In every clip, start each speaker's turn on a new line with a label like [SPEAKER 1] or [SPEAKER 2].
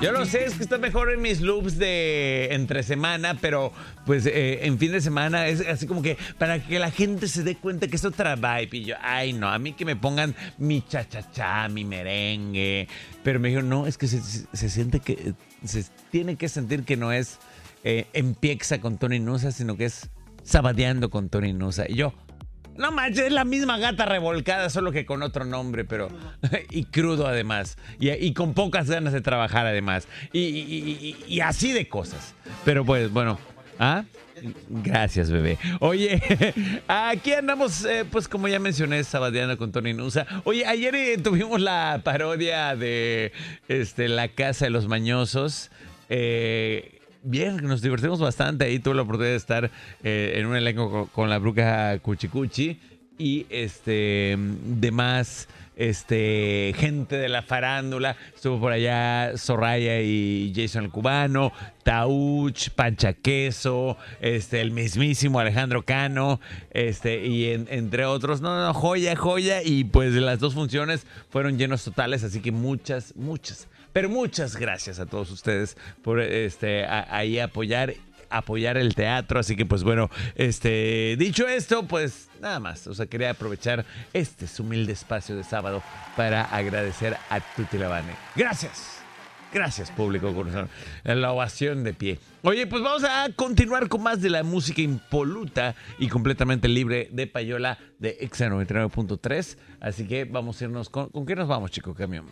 [SPEAKER 1] Yo lo sé, es que está mejor en mis loops de entre semana, pero pues en fin de semana es así como que para que la gente se dé cuenta que es otra vibe. Y yo, ay no, a mí que me pongan mi cha-cha-cha, mi merengue. Pero me dijeron, no, es que se siente que, se tiene que sentir que no es empieza con Tony Nusa, sino que es sabadeando con Tony Nusa. Y yo, no manches, es la misma gata revolcada, solo que con otro nombre, pero... y crudo además. Y con pocas ganas de trabajar además. Y así de cosas. Pero pues, bueno... ¿Ah? Gracias, bebé. Oye, aquí andamos, pues como ya mencioné, sabadeando con Tony Nusa. Oye, ayer tuvimos la parodia de La Casa de los Mañosos. Bien, nos divertimos bastante. Ahí tuve la oportunidad de estar en un elenco con la bruja Cuchicuchi y demás gente de la farándula. Estuvo por allá Soraya y Jason el Cubano, Tauch, Pancha Queso, el mismísimo Alejandro Cano, y entre otros. No, joya. Y pues las dos funciones fueron llenos totales, así que muchas gracias a todos ustedes por ahí apoyar el teatro. Así que pues bueno, dicho esto, pues nada más, o sea, quería aprovechar su humilde espacio de sábado para agradecer a Tutti Labane. Gracias, público, con la ovación de pie. Oye, pues vamos a continuar con más de la música impoluta y completamente libre de payola de Exa 99.3. Así que vamos a irnos ¿con qué nos vamos, chico camión?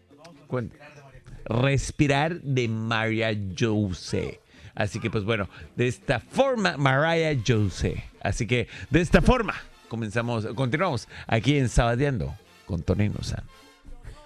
[SPEAKER 1] Respirar de María José. Así que pues bueno, de esta forma, Mariah José. Así que de esta forma continuamos aquí en Sabadeando con Tony Nusa.